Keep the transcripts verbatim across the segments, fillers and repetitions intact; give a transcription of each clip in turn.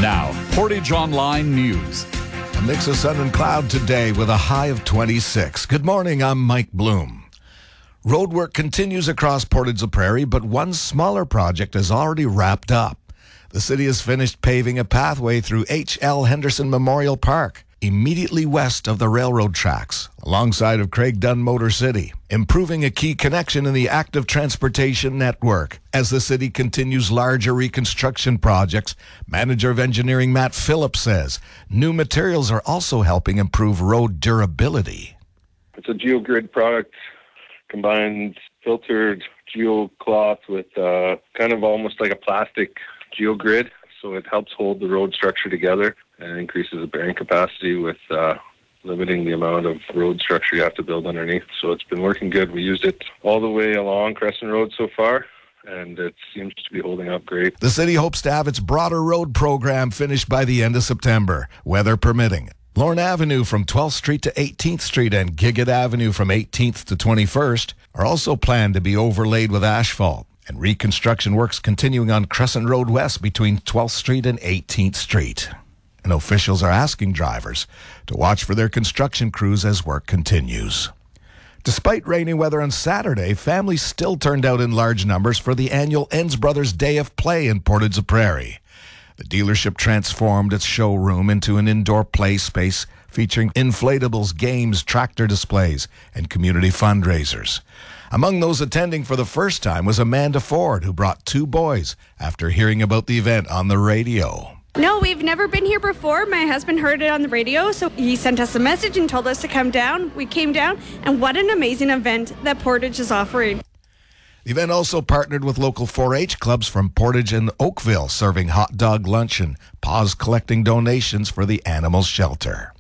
Now, Portage Online News. A mix of sun and cloud today with a high of twenty-six. Good morning, I'm Mike Bloom. Road work continues across Portage la Prairie, but one smaller project is already wrapped up. The city has finished paving a pathway through H L Henderson Memorial Park, immediately west of the railroad tracks, alongside of Craig Dunn Motor City, improving a key connection in the active transportation network. As the city continues larger reconstruction projects, Manager of Engineering Matt Phillips says new materials are also helping improve road durability. It's a GeoGrid product, combines filtered geocloth with uh, kind of almost like a plastic GeoGrid, so it helps hold the road structure together and increases the bearing capacity with uh, limiting the amount of road structure you have to build underneath. So it's been working good. We used it all the way along Crescent Road so far, and it seems to be holding up great. The city hopes to have its broader road program finished by the end of September, weather permitting. Lorne Avenue from twelfth Street to eighteenth Street and Gigot Avenue from eighteenth to twenty-first are also planned to be overlaid with asphalt. And reconstruction works continuing on Crescent Road West between twelfth Street and eighteenth Street. And officials are asking drivers to watch for their construction crews as work continues. Despite rainy weather on Saturday, families still turned out in large numbers for the annual Enns Brothers Day of Play in Portage la Prairie. The dealership transformed its showroom into an indoor play space featuring inflatables, games, tractor displays, and community fundraisers. Among those attending for the first time was Amanda Ford, who brought two boys after hearing about the event on the radio. No, we've never been here before. My husband heard it on the radio, so he sent us a message and told us to come down. We came down, and what an amazing event that Portage is offering. The event also partnered with local four H clubs from Portage and Oakville, serving hot dog luncheon, paws collecting donations for the animal shelter.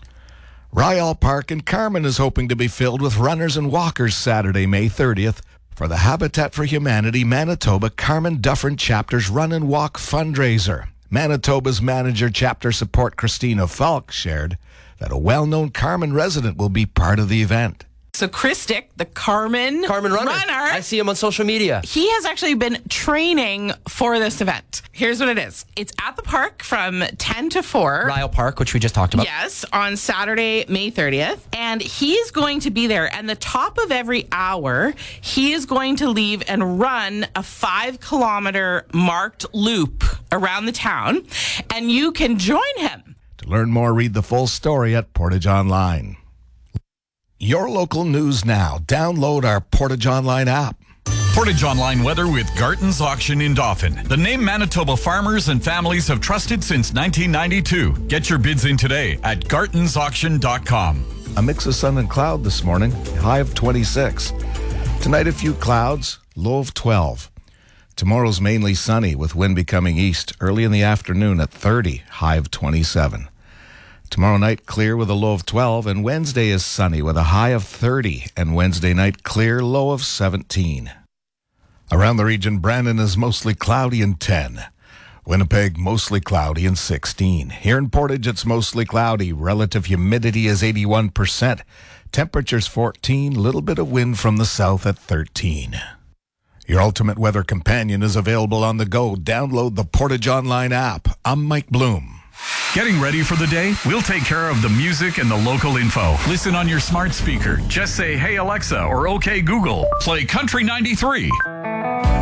Ryall Park in Carman is hoping to be filled with runners and walkers Saturday, May thirtieth, for the Habitat for Humanity Manitoba Carman Dufferin Chapter's Run and Walk fundraiser. Manitoba's manager chapter support Christina Falk shared that a well-known Carman resident will be part of the event. So Chris Dick, the Carman, Carman runner. runner, I see him on social media. He has actually been training for this event. Here's what it is. It's at the park from ten to four. Ryall Park, which we just talked about. Yes, on Saturday, May thirtieth. And he's going to be there. And the top of every hour, he is going to leave and run a five kilometer marked loop around the town. And you can join him. To learn more, read the full story at Portage Online. Your local news now. Download our Portage Online app. Portage Online weather with Garton's Auction in Dauphin. The name Manitoba farmers and families have trusted since nineteen ninety-two. Get your bids in today at gartons auction dot com. A mix of sun and cloud this morning, high of twenty-six. Tonight, a few clouds, low of twelve. Tomorrow's mainly sunny with wind becoming east early in the afternoon at thirty, high of twenty-seven. Tomorrow night, clear with a low of twelve, and Wednesday is sunny with a high of thirty, and Wednesday night, clear, low of seventeen. Around the region, Brandon is mostly cloudy and ten. Winnipeg, mostly cloudy and sixteen. Here in Portage, it's mostly cloudy. Relative humidity is eighty-one percent. Temperature's fourteen, little bit of wind from the south at thirteen. Your ultimate weather companion is available on the go. Download the Portage Online app. I'm Mike Bloom. Getting ready for the day? We'll take care of the music and the local info. Listen on your smart speaker. Just say, "Hey Alexa," or "Okay Google, play Country ninety-three."